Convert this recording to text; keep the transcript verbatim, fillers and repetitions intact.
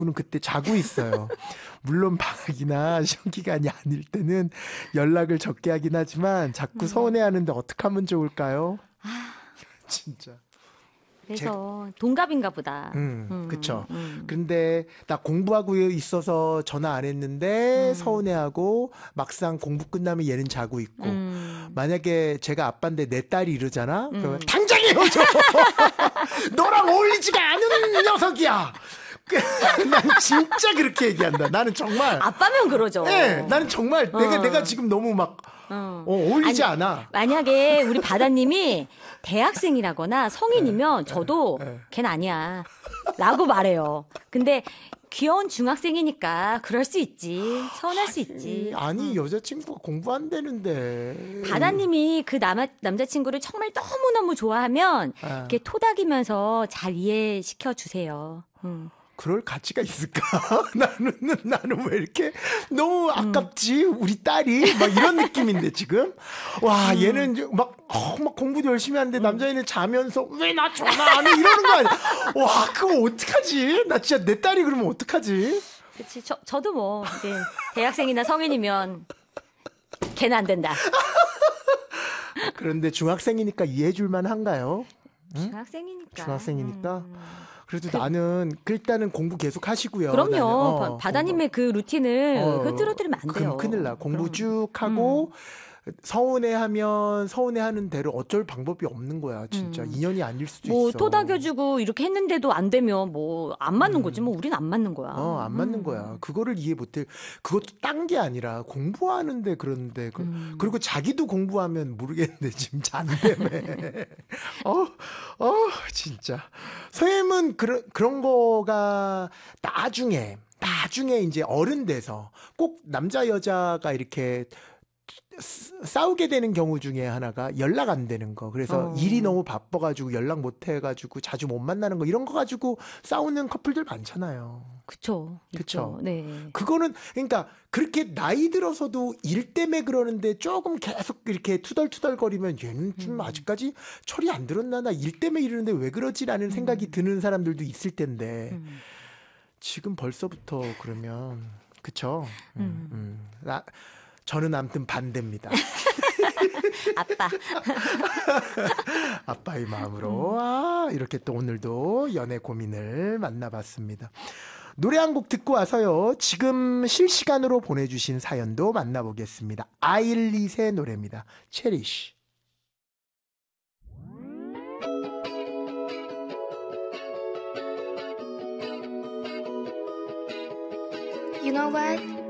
는 그때 자고 있어요. 물론 방학이나 시험 기간이 아닐 때는 연락을 적게 하긴 하지만 자꾸 음. 서운해하는데 어떻게 하면 좋을까요? 아, 진짜. 그래서 동갑인가 보다. 음, 음, 그쵸. 음. 근데 나 공부하고 있어서 전화 안 했는데 음. 서운해하고 막상 공부 끝나면 얘는 자고 있고. 음. 만약에 제가 아빠인데 내 딸이 이러잖아? 그러면 음. 당장 헤어져! 너랑 어울리지가 않은 녀석이야! 난 진짜 그렇게 얘기한다. 나는 정말. 아빠면 그러죠. 네, 나는 정말 어. 내가, 내가 지금 너무 막, 어. 어, 어울리지 아니, 않아. 만약에 우리 바다님이 대학생이라거나 성인이면 저도 에, 에. 걘 아니야 라고 말해요. 근데 귀여운 중학생이니까 그럴 수 있지. 서운할 수 있지. 아니, 음. 여자친구가 공부 안 되는데. 바다님이 그 남, 남자친구를 정말 너무너무 좋아하면 아. 이렇게 토닥이면서 잘 이해시켜 주세요. 음. 그럴 가치가 있을까? 나는, 나는 왜 이렇게 너무 아깝지? 우리 딸이? 막 이런 느낌인데, 지금? 와, 얘는 막, 어, 막 공부도 열심히 하는데 남자애는 자면서 왜 나 전화 안 해? 이러는 거 아니야? 와, 그거 어떡하지? 나 진짜 내 딸이 그러면 어떡하지? 그치. 저, 저도 뭐, 이제 대학생이나 성인이면 걔는 안 된다. 그런데 중학생이니까 이해해줄만 한가요? 중학생이니까. 중학생이니까? 음. 그래도 나는 그 일단은 공부 계속 하시고요. 그럼요. 나는, 어, 바, 다님의그 루틴을 어, 흐트러뜨리면 안 돼요. 그럼 큰일 나. 공부 그럼. 쭉 하고 서운해하면 서운해하는 대로 어쩔 방법이 없는 거야. 진짜 음. 인연이 아닐 수도 뭐 있어. 토닥여주고 이렇게 했는데도 안 되면 뭐 안 맞는 거지. 뭐 우린 안 맞는 거야. 어, 안 맞는 음. 거야. 그거를 이해 못해. 그것도 딴 게 아니라 공부하는데 그러는데 그, 음. 그리고 자기도 공부하면 모르겠는데 지금 잔다며. 어, 어, 진짜. 선생님은 그런 그런 거가 나중에 나중에 이제 어른 돼서 꼭 남자 여자가 이렇게 싸우게 되는 경우 중에 하나가 연락 안 되는 거. 그래서 어. 일이 너무 바빠가지고 연락 못 해가지고 자주 못 만나는 거 이런 거 가지고 싸우는 커플들 많잖아요. 그쵸. 그쵸. 있죠. 네. 그거는 그러니까 그렇게 나이 들어서도 일 때문에 그러는데 조금 계속 이렇게 투덜투덜거리면 얘는 좀 음. 아직까지 철이 안 들었나 나 일 때문에 이러는데 왜 그러지라는 생각이 드는 사람들도 있을 텐데 음. 지금 벌써부터 그러면 그쵸. 음, 음. 음. 나, 저는 아무튼 반대입니다. 아빠. 아빠의 마음으로 아, 이렇게 또 오늘도 연애 고민을 만나봤습니다. 노래 한 곡 듣고 와서요. 지금 실시간으로 보내주신 사연도 만나보겠습니다. 아일릿의 노래입니다. 체리쉬. You know what?